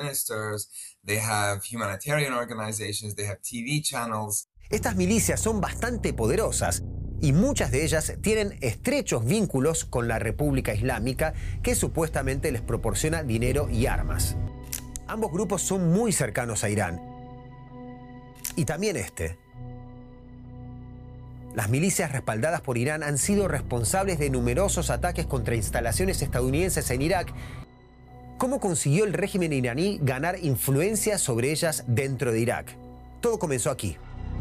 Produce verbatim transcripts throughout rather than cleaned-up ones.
ministers, they have humanitarian organizations, they have T V channels. Estas milicias son bastante poderosas y muchas de ellas tienen estrechos vínculos con la República Islámica, que supuestamente les proporciona dinero y armas. Ambos grupos son muy cercanos a Irán. Y también este. Las milicias respaldadas por Irán han sido responsables de numerosos ataques contra instalaciones estadounidenses en Irak. ¿Cómo consiguió el régimen iraní ganar influencia sobre ellas dentro de Irak? Todo comenzó aquí,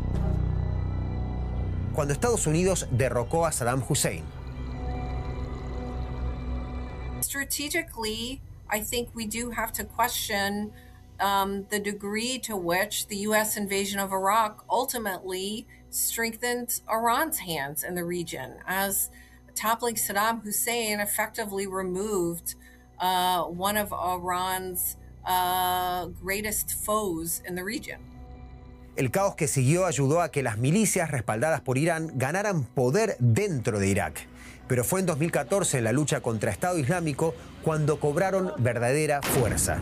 cuando Estados Unidos derrocó a Saddam Hussein. Strategically, I think we do have to question um, the degree to which the U S invasion of Iraq ultimately strengthened Iran's hands in the region, as toppling Saddam Hussein effectively removed uh, one of Iran's uh, greatest foes in the region. El caos que siguió ayudó a que las milicias respaldadas por Irán ganaran poder dentro de Irak. Pero fue en dos mil catorce, en la lucha contra Estado Islámico, cuando cobraron verdadera fuerza.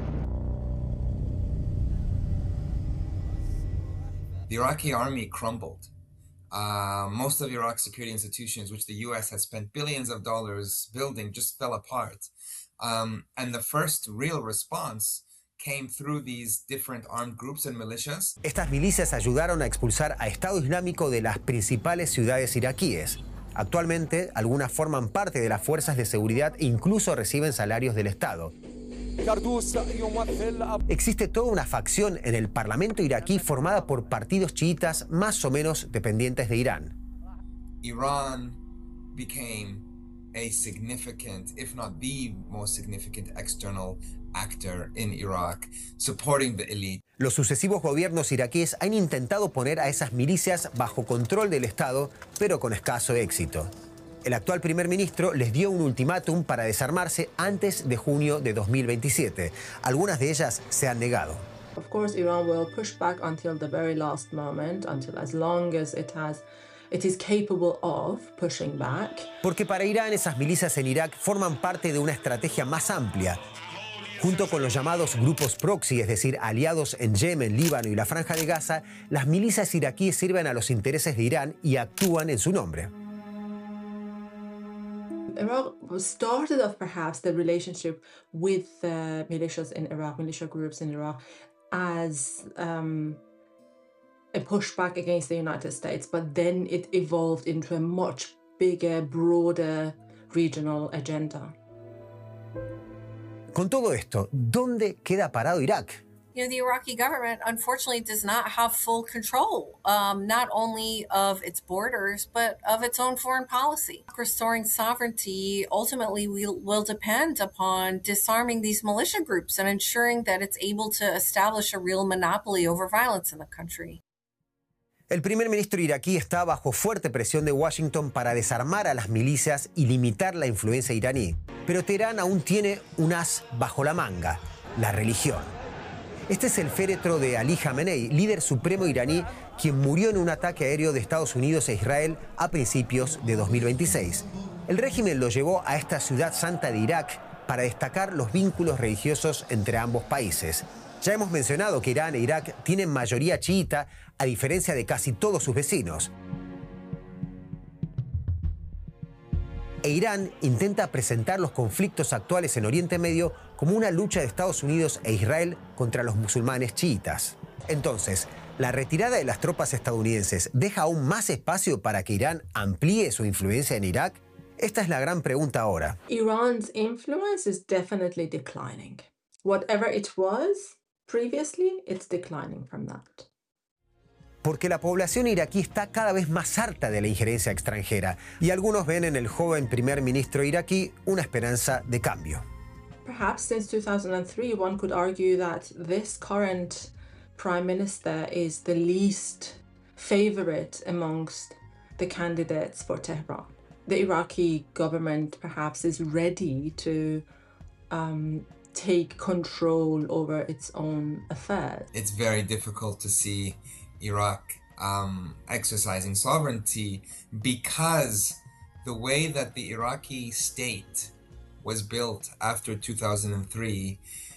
The Iraqi army crumbled. Uh, most of Iraq's security institutions, which the U S has spent billions of dollars building, just fell apart. Um, and the first real response came through these different armed groups and militias. Estas milicias ayudaron a expulsar a Estado Islámico de las principales ciudades iraquíes. Actualmente, algunas forman parte de las fuerzas de seguridad e incluso reciben salarios del Estado. Existe toda una facción en el Parlamento iraquí formada por partidos chiitas más o menos dependientes de Irán. Iran became a significant, if not the most significant, external actor in Iraq, supporting the elite. Los sucesivos gobiernos iraquíes han intentado poner a esas milicias bajo control del Estado, pero con escaso éxito. El actual primer ministro les dio un ultimátum para desarmarse antes de junio de dos mil veintisiete. Algunas de ellas se han negado. Of course, Iran will push back until the very last moment, until as long as it has It is capable of pushing back. Porque para Irán esas milicias en Irak forman parte de una estrategia más amplia. Junto con los llamados grupos proxy, es decir, aliados en Yemen, Líbano y la Franja de Gaza, las milicias iraquíes sirven a los intereses de Irán y actúan en su nombre. Iraq started off perhaps the relationship with the militias in Iraq, militia groups in Iraq, as um, a pushback against the United States, but then it evolved into a much bigger, broader regional agenda. Con todo esto, ¿dónde queda parado Irak? You know, the Iraqi government, unfortunately, does not have full control, um, not only of its borders, but of its own foreign policy. Restoring sovereignty ultimately will, will depend upon disarming these militia groups and ensuring that it's able to establish a real monopoly over violence in the country. El primer ministro iraquí está bajo fuerte presión de Washington para desarmar a las milicias y limitar la influencia iraní. Pero Teherán aún tiene un as bajo la manga: la religión. Este es el féretro de Ali Khamenei, líder supremo iraní, quien murió en un ataque aéreo de Estados Unidos e Israel a principios de dos mil veintiséis. El régimen lo llevó a esta ciudad santa de Irak para destacar los vínculos religiosos entre ambos países. Ya hemos mencionado que Irán e Irak tienen mayoría chiita, a diferencia de casi todos sus vecinos. E Irán intenta presentar los conflictos actuales en Oriente Medio como una lucha de Estados Unidos e Israel contra los musulmanes chiitas. Entonces, ¿la retirada de las tropas estadounidenses deja aún más espacio para que Irán amplíe su influencia en Irak? Esta es la gran pregunta ahora. Iran's influence is definitely declining. Whatever it was previously, it's declining from that. Porque la población iraquí está cada vez más harta de la injerencia extranjera y algunos ven en el joven primer ministro iraquí una esperanza de cambio. Perhaps since two thousand three, one could argue that this current prime minister is the least favorite amongst the candidates for Tehran. The Iraqi government perhaps is ready to um, take control over its own affairs. It's very difficult to see Iraq um, exercising sovereignty because the way that the Iraqi state was built after two thousand three